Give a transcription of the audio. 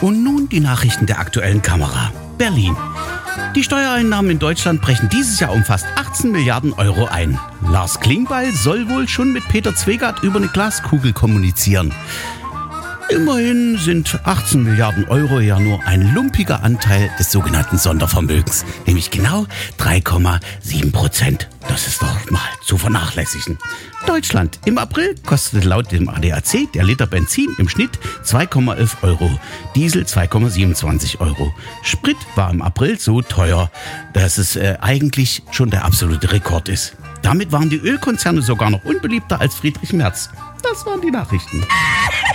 Und nun die Nachrichten der aktuellen Kamera. Berlin. Die Steuereinnahmen in Deutschland brechen dieses Jahr um fast 18 Milliarden Euro ein. Lars Klingbeil soll wohl schon mit Peter Zwegert über eine Glaskugel kommunizieren. Immerhin sind 18 Milliarden Euro ja nur ein lumpiger Anteil des sogenannten Sondervermögens, nämlich genau 3,7%. Das ist doch mal zu vernachlässigen. Deutschland. Im April kostete laut dem ADAC der Liter Benzin im Schnitt 2,11 Euro, Diesel 2,27 Euro. Sprit war im April so teuer, dass es eigentlich schon der absolute Rekord ist. Damit waren die Ölkonzerne sogar noch unbeliebter als Friedrich Merz. Das waren die Nachrichten.